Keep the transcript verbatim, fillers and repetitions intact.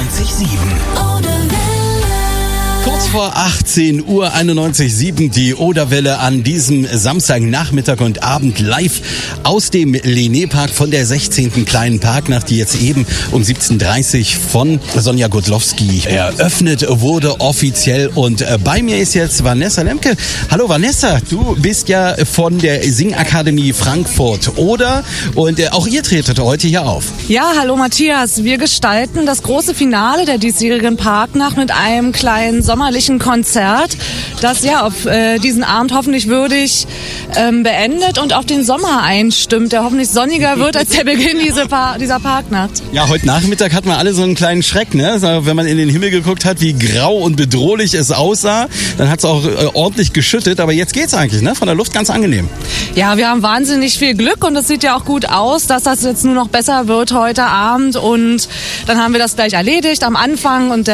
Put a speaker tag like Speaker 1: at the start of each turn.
Speaker 1: einundneunzig Komma sieben. Kurz vor achtzehn Uhr einundneunzig Komma sieben, die Oderwelle an diesem Samstagnachmittag und Abend live aus dem Lené-Park von der sechzehnten kleinen Parknacht, die jetzt eben um siebzehn Uhr dreißig von Sonja Godlowski eröffnet wurde offiziell. Und bei mir ist jetzt Vanessa Lemke. Hallo Vanessa, du bist ja von der Singakademie Frankfurt Oder und auch ihr tretet heute hier auf.
Speaker 2: Ja, hallo Matthias. Wir gestalten das große Finale der diesjährigen Parknacht mit einem kleinen sommerlichen Konzert, das ja auf äh, diesen Abend hoffentlich würdig ähm, beendet und auf den Sommer einstimmt, der hoffentlich sonniger wird als der Beginn dieser, pa- dieser Parknacht.
Speaker 1: Ja, heute Nachmittag hatten wir alle so einen kleinen Schreck, ne? Also, wenn man in den Himmel geguckt hat, wie grau und bedrohlich es aussah, dann hat es auch äh, ordentlich geschüttet, aber jetzt geht's eigentlich, ne? Von der Luft ganz angenehm.
Speaker 2: Ja, wir haben wahnsinnig viel Glück und es sieht ja auch gut aus, dass das jetzt nur noch besser wird heute Abend und dann haben wir das gleich erledigt am Anfang und der